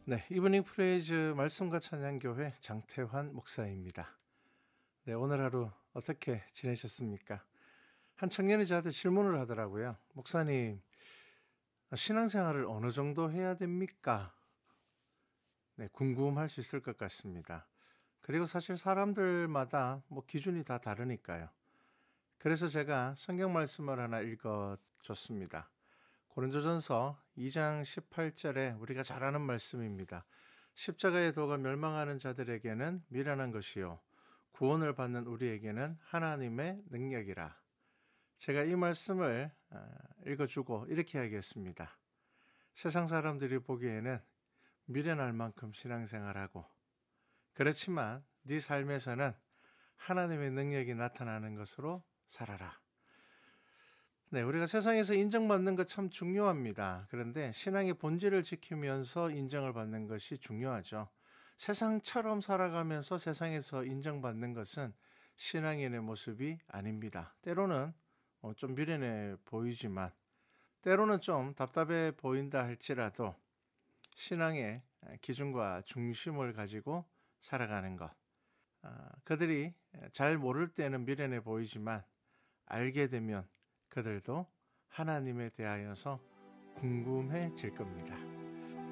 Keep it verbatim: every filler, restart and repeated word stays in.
네, 이브닝 프레이즈 말씀과 찬양교회 장태환 목사입니다. 네, 오늘 하루 어떻게 지내셨습니까? 한 청년이 저한테 질문을 하더라고요. 목사님, 신앙생활을 어느 정도 해야 됩니까? 네, 궁금할 수 있을 것 같습니다. 그리고 사실 사람들마다 뭐 기준이 다 다르니까요. 그래서 제가 성경 말씀을 하나 읽어줬습니다. 고린도전서 이 장 십팔 절에 우리가 잘 아는 말씀입니다. 십자가의 도가 멸망하는 자들에게는 미련한 것이요 구원을 받는 우리에게는 하나님의 능력이라. 제가 이 말씀을 읽어주고 이렇게 하겠습니다. 세상 사람들이 보기에는 미련할 만큼 신앙생활하고, 그렇지만 네 삶에서는 하나님의 능력이 나타나는 것으로 살아라. 네, 우리가 세상에서 인정받는 것 참 중요합니다. 그런데 신앙의 본질을 지키면서 인정을 받는 것이 중요하죠. 세상처럼 살아가면서 세상에서 인정받는 것은 신앙인의 모습이 아닙니다. 때로는 좀 미련해 보이지만, 때로는 좀 답답해 보인다 할지라도 신앙의 기준과 중심을 가지고 살아가는 것. 그들이 잘 모를 때는 미련해 보이지만 알게 되면 그들도 하나님에 대하여서 궁금해질 겁니다.